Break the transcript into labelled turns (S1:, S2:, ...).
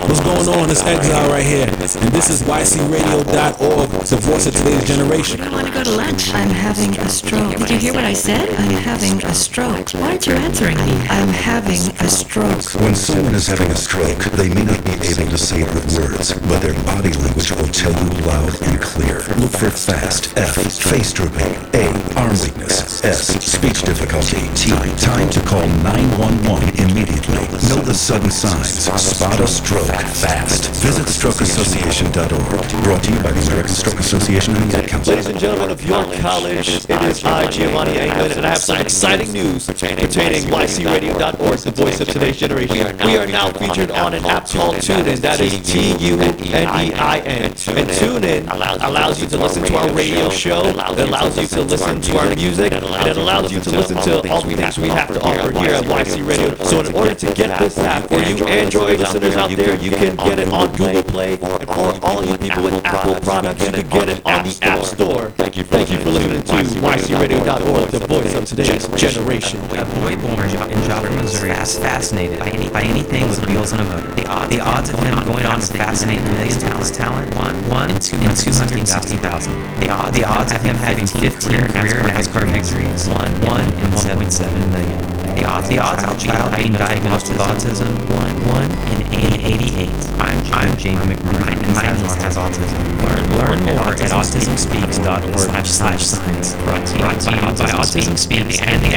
S1: What's going on? It's Exile right here. And this is YCRadio.org, the voice of today's generation.
S2: I want to go to lunch. I'm having a stroke. Did you hear what I said? I'm having a stroke. Why aren't you answering me? I'm having a stroke.
S3: When someone is having a stroke, they may not be able to say it with words, but their body language will tell you loud and clear. Look for FAST, F, face drooping, A, arm weakness, S, speech difficulty, T, time to call 911 immediately. Know the sudden signs. Spot a stroke fast. Visit strokeassociation.org. Brought to you by the American Stroke Association and the Ad Council.
S4: Ladies and gentlemen of York College, it is I, Giovanni England, and I have some exciting news pertaining YCRadio.org, the voice of today's generation. We are now featured on an app called TuneIn, that is TUNEIN. And TuneIn allows you to listen to our radio show, it allows you to listen to our music, and it allows you to listen to all the things we have to offer here at YC Radio. So in order to get this app, for you Android listeners out there, you can get it on Google Play, and for all you people with Apple products, you can get it on the App Store. Thank you for listening to YCRadio.org, the voice of today's generation.
S5: A boy born in Joplin, Missouri, fascinated by anything with wheels and a motor. The odds of him going on to fascinate millions with his talent, 1 in 260,000. The odds of him having 15 career NASCAR victories, 1 in 1.7 million. The odds of a child being diagnosed with autism, 1 in 88. I'm Jamie McBride, and my niece has autism. Learn more at autismspeaks.org/science. Brought to you by Autism Speaks and the